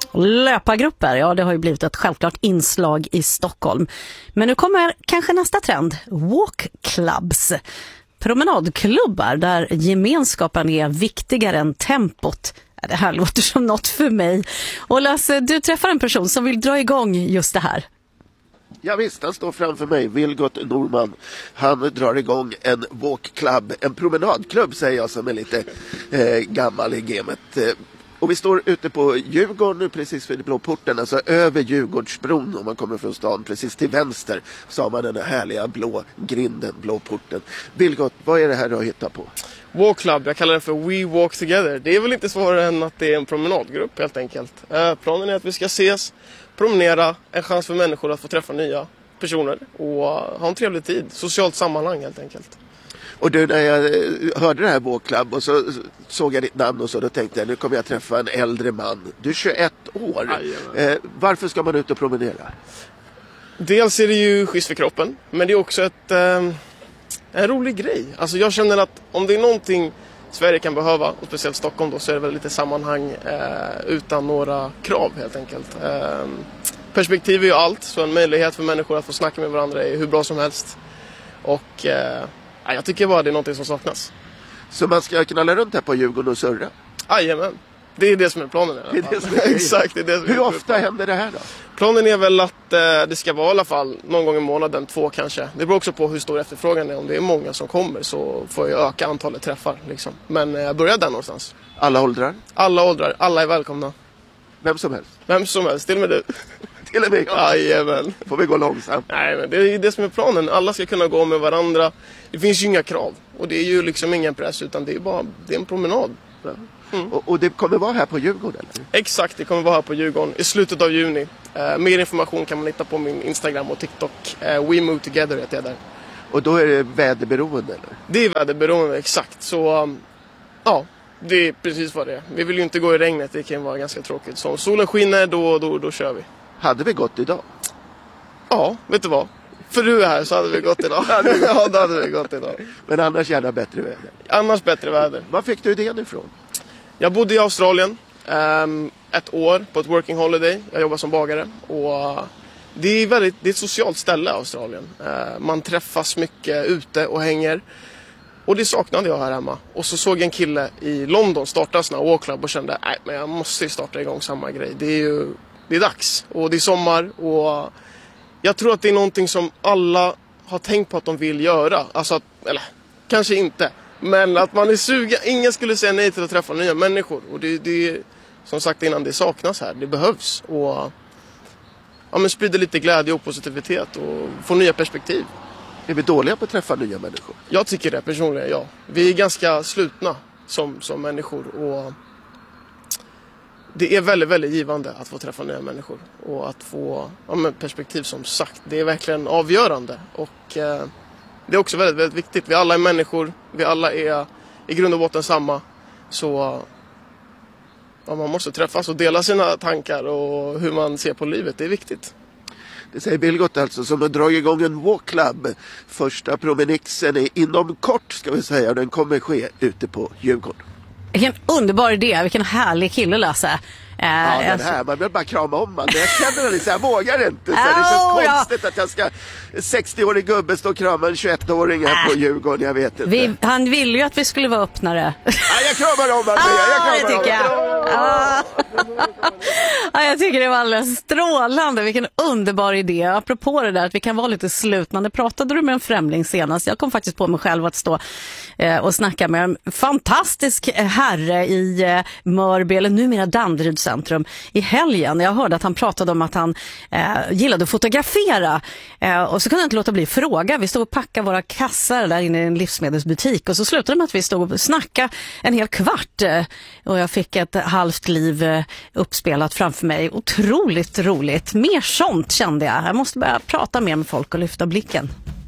Löpargrupper, ja det har ju blivit ett självklart inslag i Stockholm. Men nu kommer kanske nästa trend, walk clubs. Promenadklubbar där gemenskapen är viktigare än tempot. Det här låter som något för mig. Och Lasse, du träffar en person som vill dra igång just det här. Ja visst, han står framför mig, Vilgot Norman. Han drar igång en walkclub, en promenadklubb säger jag som är lite gammal i gamet. Och vi står ute på Djurgården nu precis vid Blå porten, alltså över Djurgårdsbron om man kommer från stan. Precis till vänster så har man den här härliga blå grinden, Blå porten. Vilgot, vad är det här du har hittat på? Walk Club, jag kallar det för We Walk Together. Det är väl inte svårare än att det är en promenadgrupp helt enkelt. Planen är att vi ska ses, promenera, en chans för människor att få träffa nya personer och ha en trevlig tid. Socialt sammanhang helt enkelt. Och du, när jag hörde det här Walk Club och så såg jag ditt namn och så, då tänkte jag nu kommer jag träffa en äldre man. Du är 21 år. Varför ska man ut och promenera? Dels är det ju schysst för kroppen, men det är också en rolig grej. Alltså jag känner att om det är någonting Sverige kan behöva, och speciellt Stockholm då, så är det väl lite sammanhang utan några krav helt enkelt. Perspektiv är ju allt, så en möjlighet för människor att få snacka med varandra är hur bra som helst. Och jag tycker bara det är någonting som saknas. Så man ska knalla runt här på Djurgården och surra? Jajamän. Det är det som är planen. Exakt, det är det som Hur ofta händer det här då? Planen är väl att det ska vara i alla fall någon gång i månaden, 2 kanske. Det beror också på hur stor efterfrågan är. Om det är många som kommer så får jag öka antalet träffar. Liksom. Men jag börjar där någonstans. Alla åldrar? Alla åldrar, alla är välkomna. Vem som helst? Vem som helst, till och med du. Till och med jag? Jajamän. Får vi gå långsamt? Nej, men det är det som är planen. Alla ska kunna gå med varandra. Det finns ju inga krav. Och det är ju liksom ingen press, utan det är en promenad. Mm. Och det kommer vara här på Djurgården, eller? Exakt, det kommer vara här på Djurgården i slutet av juni. Mer information kan man hitta på min Instagram och TikTok. We Move Together heter jag där. Och då är det väderberoende, eller? Det är väderberoende, exakt. Så ja, det är precis vad det är. Vi vill ju inte gå i regnet, det kan vara ganska tråkigt. Så om solen skiner, då kör vi. Hade vi gått idag? Ja, vet du vad? För du är här så hade vi gått idag. Ja, då hade vi gått idag. Men annars gärna bättre väder? Annars bättre väder. Var fick du idén ifrån? Jag bodde i Australien 1 år på ett working holiday. Jag jobbar som bagare. Och det är ett socialt ställe, Australien. Man träffas mycket ute och hänger. Och det saknade jag här hemma. Och så såg jag en kille i London starta en sån här walk club och kände men jag måste starta igång samma grej. Det är dags. Och det är sommar. Och jag tror att det är någonting som alla har tänkt på att de vill göra. Alltså eller kanske inte. Men att man är sugen. Ingen skulle säga nej till att träffa nya människor. Och det som sagt innan, det saknas här. Det behövs. Och men sprida lite glädje och positivitet. Och få nya perspektiv. Är vi dåliga på att träffa nya människor? Jag tycker det personligen, ja. Vi är ganska slutna som människor. Och det är väldigt, väldigt givande att få träffa nya människor. Och att få perspektiv som sagt. Det är verkligen avgörande. Och det är också väldigt, väldigt viktigt. Vi alla är människor. Vi alla är i grund och botten samma. Så man måste träffas och dela sina tankar och hur man ser på livet. Det är viktigt. Det säger Vilgot alltså, som har dragit igång en walk club. Första promenixen är inom kort, ska vi säga. Den kommer ske ute på Djurgården. Vilken underbar idé, vilken härlig kille, Lasse. Ja, den här, man vill bara krama om man. Jag känner det så jag vågar inte. Så det känns konstigt att jag ska 60-årig gubbe stå och krama en 21-åring här på Djurgården, jag vet inte. Han ville ju att vi skulle vara öppnare. Ja, jag kramar om man. Det tycker jag. Jag tycker det var alldeles strålande. Vilken underbar idé. Apropå det där att vi kan vara lite slutna. Det pratade du med en främling senast. Jag kom faktiskt på mig själv att stå och snacka med en fantastisk herre i Mörby, eller numera Danderyd centrum, i helgen. Jag hörde att han pratade om att han gillade att fotografera. Och så kunde jag inte låta bli fråga. Vi stod och packade våra kassar där inne i en livsmedelsbutik. Och så slutade det med att vi stod och snackade en hel kvart. Och jag fick ett halvt liv uppspelat framför mig. Otroligt roligt. Mer sånt kände jag. Jag måste börja prata mer med folk och lyfta blicken.